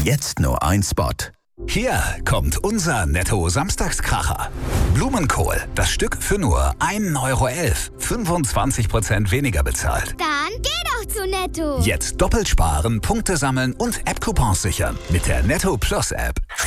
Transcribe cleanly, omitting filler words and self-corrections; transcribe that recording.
Jetzt nur ein Spot. Hier kommt unser Netto-Samstagskracher. Blumenkohl, das Stück für nur 1,11 Euro. 25% weniger bezahlt. Dann geh doch zu Netto. Jetzt doppelt sparen, Punkte sammeln und App-Coupons sichern mit der Netto Plus App.